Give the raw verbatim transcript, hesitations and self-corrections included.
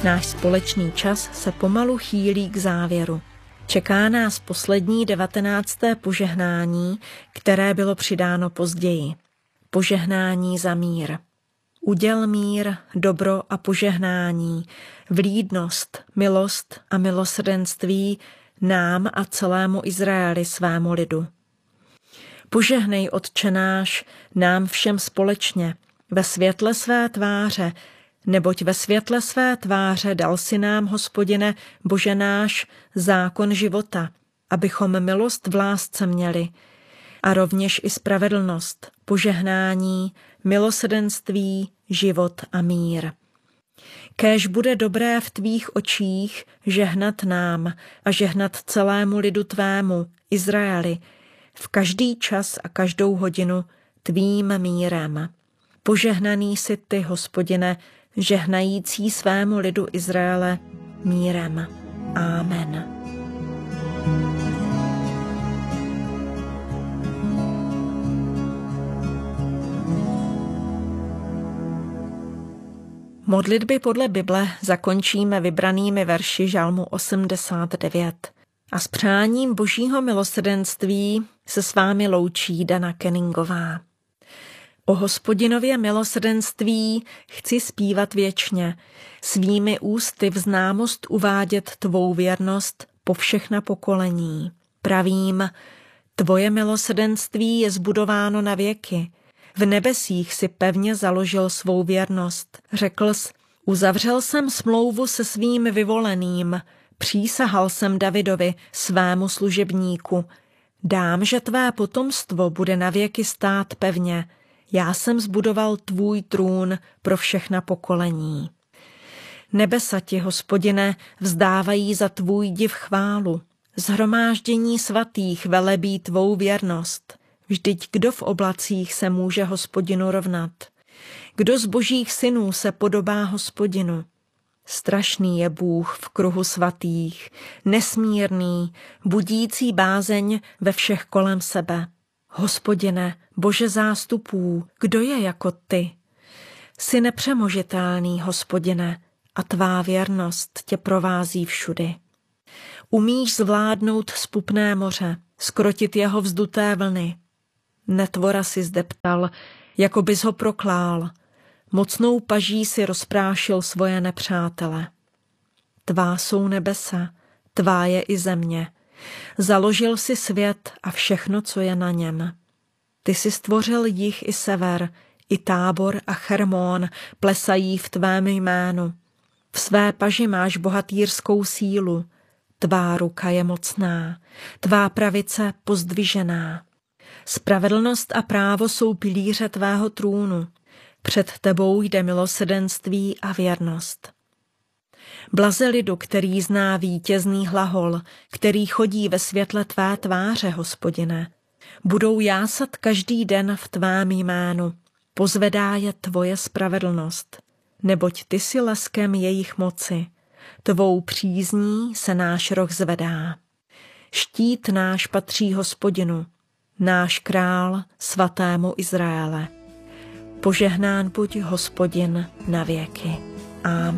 Náš společný čas se pomalu chýlí k závěru. Čeká nás poslední devatenácté požehnání, které bylo přidáno později. Požehnání za mír. Uděl mír, dobro a požehnání, vlídnost, milost a milosrdenství nám a celému Izraeli svému lidu. Požehnej, Otče náš, nám všem společně, ve světle své tváře, neboť ve světle své tváře dal si nám, Hospodine, Bože náš, zákon života, abychom milost v lásce měli, a rovněž i spravedlnost, požehnání, milosrdenství, život a mír. Kéž bude dobré v tvých očích žehnat nám a žehnat celému lidu tvému, Izraeli, v každý čas a každou hodinu tvým mírem. Požehnaný jsi ty, Hospodine, žehnající svému lidu Izraele mírem. Amen. Modlitby podle Bible zakončíme vybranými verši žalmu osmdesát devět. A s přáním Božího milosrdenství se s vámi loučí Dana Kenningová. O Hospodinově milosrdenství chci zpívat věčně, svými ústy v známost uvádět tvou věrnost po všechna pokolení. Pravím, tvoje milosrdenství je zbudováno na věky. V nebesích si pevně založil svou věrnost. Řekl jsi, uzavřel jsem smlouvu se svým vyvoleným, přísahal jsem Davidovi, svému služebníku. Dám, že tvé potomstvo bude navěky stát pevně. Já jsem zbudoval tvůj trůn pro všechna pokolení. Nebesa ti, Hospodine, vzdávají za tvůj div chválu. Shromáždění svatých velebí tvou věrnost. Vždyť kdo v oblacích se může Hospodinu rovnat? Kdo z božích synů se podobá Hospodinu? Strašný je Bůh v kruhu svatých, nesmírný, budící bázeň ve všech kolem sebe. Hospodine, Bože zástupů, kdo je jako ty? Jsi nepřemožitelný, Hospodine, a tvá věrnost tě provází všudy. Umíš zvládnout spupné moře, skrotit jeho vzduté vlny. Netvora si zdeptal, jako bys ho proklál. Mocnou paží si rozprášil svoje nepřátele. Tvá jsou nebesa, tvá je i země. Založil si svět a všechno, co je na něm. Ty jsi stvořil jih i sever, i Tábor a Chermón plesají v tvém jménu. V své paži máš bohatýrskou sílu. Tvá ruka je mocná, tvá pravice pozdvižená. Spravedlnost a právo jsou pilíře tvého trůnu. Před tebou jde milosrdenství a věrnost. Blaze lidu, který zná vítězný hlahol, který chodí ve světle tvé tváře, Hospodine. Budou jásat každý den v tvém jménu. Pozvedá je tvoje spravedlnost, neboť ty jsi leskem jejich moci. Tvou přízní se náš roh zvedá. Štít náš patří Hospodinu, náš král svatému Izraele. Požehnán buď Hospodin na věky. Amen.